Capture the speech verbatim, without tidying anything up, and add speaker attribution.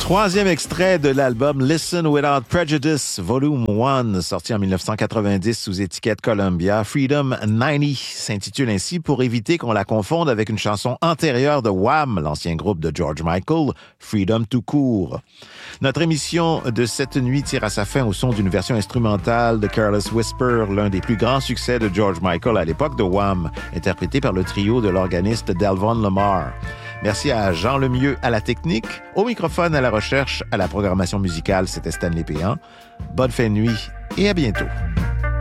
Speaker 1: Troisième extrait de l'album Listen Without Prejudice, Volume un, sorti en dix-neuf cent quatre-vingt-dix sous étiquette Columbia. Freedom quatre-vingt-dix s'intitule ainsi pour éviter qu'on la confonde avec une chanson antérieure de Wham, l'ancien groupe de George Michael, Freedom tout court. Notre émission de cette nuit tire à sa fin au son d'une version instrumentale de Careless Whisper, l'un des plus grands succès de George Michael à l'époque de Wham, interprété par le trio de l'organiste Delvon Lamar. Merci à Jean Lemieux à la technique, au microphone, à la recherche, à la programmation musicale, c'était Stanley Péan. Bonne fin de nuit et à bientôt.